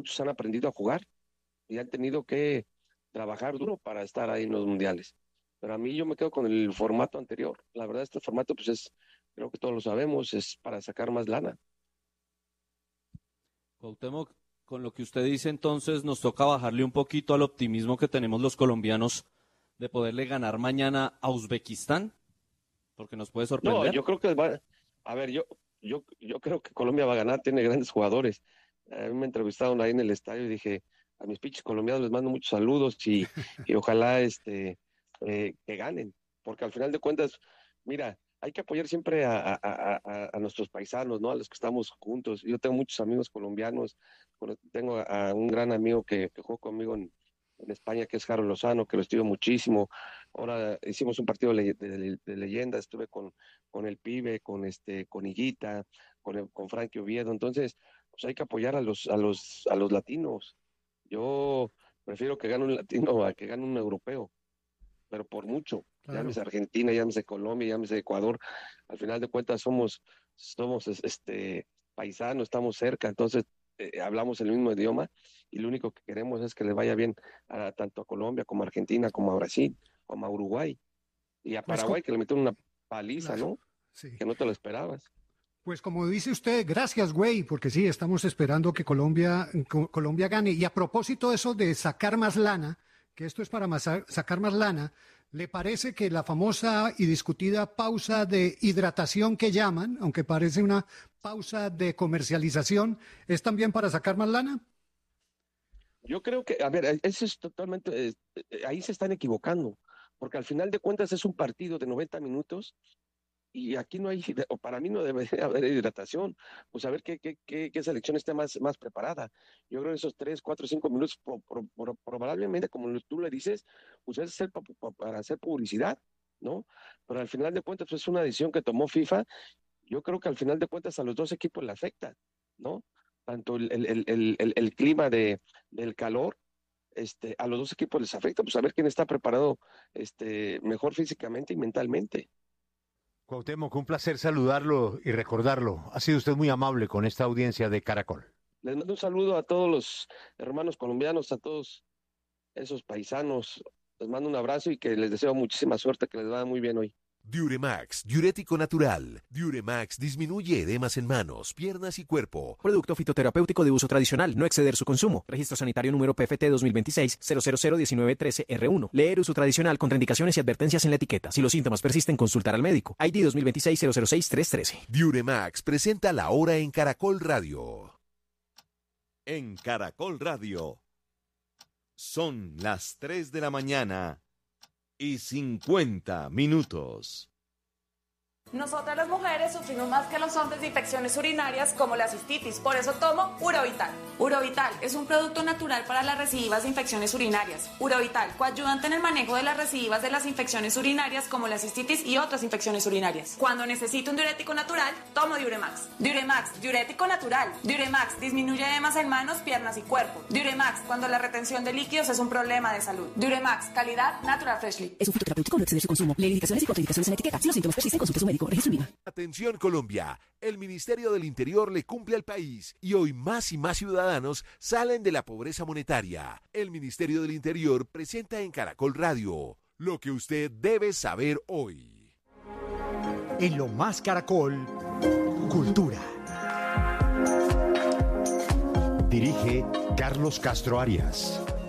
muchos han aprendido a jugar y han tenido que trabajar duro para estar ahí en los mundiales. Pero a mí yo me quedo con el formato anterior. La verdad, este formato, pues creo que todos lo sabemos, es para sacar más lana. Cuauhtémoc, con lo que usted dice, entonces nos toca bajarle un poquito al optimismo que tenemos los colombianos de poderle ganar mañana a Uzbekistán, porque nos puede No, sorprender. yo creo que a ver, yo creo que Colombia va a ganar, tiene grandes jugadores. A mí me entrevistaron ahí en el estadio y dije, a mis pinches colombianos les mando muchos saludos y ojalá que ganen, porque al final de cuentas, mira, hay que apoyar siempre a nuestros paisanos, ¿no? A los que estamos juntos. Yo tengo muchos amigos colombianos, tengo a un gran amigo que jugó conmigo en España, que es Harold Lozano, que lo estimo muchísimo. Ahora hicimos un partido de leyenda, estuve con el Pibe, con Higuita, con Frankie Oviedo. Entonces, pues hay que apoyar a los latinos. Yo prefiero que gane un latino a que gane un europeo, pero por mucho. Claro. Llámese Argentina, llámese Colombia, llámese Ecuador. Al final de cuentas somos paisanos, estamos cerca, entonces hablamos el mismo idioma y lo único que queremos es que le vaya bien tanto a Colombia como a Argentina, como a Brasil, como a Uruguay y a Pues Paraguay, que le metieron una paliza, claro, ¿no? sí. Que no te lo esperabas. Pues como dice usted, gracias, güey, porque sí, estamos esperando que Colombia gane. Y a propósito de eso de sacar más lana, que esto es para sacar más lana, ¿le parece que la famosa y discutida pausa de hidratación que llaman, aunque parece una pausa de comercialización, es también para sacar más lana? Yo creo que, a ver, eso es totalmente, ahí se están equivocando, porque al final de cuentas es un partido de 90 minutos y aquí no hay, o para mí no debería haber hidratación, pues a ver qué selección esté más preparada. Yo creo que esos 3, 4, 5 minutos, probablemente, como tú le dices, pues es para hacer publicidad, ¿no? Pero al final de cuentas, pues es una decisión que tomó FIFA. Yo creo que al final de cuentas a los dos equipos le afecta, ¿no? Tanto el clima del calor, a los dos equipos les afecta, pues a ver quién está preparado, mejor físicamente y mentalmente. Cuauhtémoc, un placer saludarlo y recordarlo. Ha sido usted muy amable con esta audiencia de Caracol. Les mando un saludo a todos los hermanos colombianos, a todos esos paisanos. Les mando un abrazo y que les deseo muchísima suerte, que les vaya muy bien hoy. Diuremax, diurético natural. Diuremax disminuye edemas en manos, piernas y cuerpo. Producto fitoterapéutico de uso tradicional, no exceder su consumo. Registro sanitario número PFT 2026-0001913R1. Leer uso tradicional, contraindicaciones y advertencias en la etiqueta. Si los síntomas persisten, consultar al médico. ID 2026-006313. Diuremax presenta La Hora en Caracol Radio. En Caracol Radio. Son las 3 de la mañana y 50 minutos. Nosotras las mujeres sufrimos más que los hombres de infecciones urinarias como la cistitis, por eso tomo Urovital. Urovital es un producto natural para las recidivas de infecciones urinarias. Urovital, coayudante en el manejo de las recidivas de las infecciones urinarias como la cistitis y otras infecciones urinarias. Cuando necesito un diurético natural, tomo Diuremax. Diuremax, diurético natural. Diuremax disminuye edemas en manos, piernas y cuerpo. Diuremax, cuando la retención de líquidos es un problema de salud. Diuremax, calidad Natural Freshly. Es un fitoterapéutico, no exceder su consumo. Lee indicaciones y contraindicaciones en la etiqueta. Si los síntomas persisten, consulte a su médico. Registro INVIMA. Atención Colombia, el Ministerio del Interior le cumple al país y hoy más y más ciudadanos salen de la pobreza monetaria. El Ministerio del Interior presenta en Caracol Radio lo que usted debe saber hoy. En Lo Más Caracol, Cultura. Dirige Carlos Castro Arias.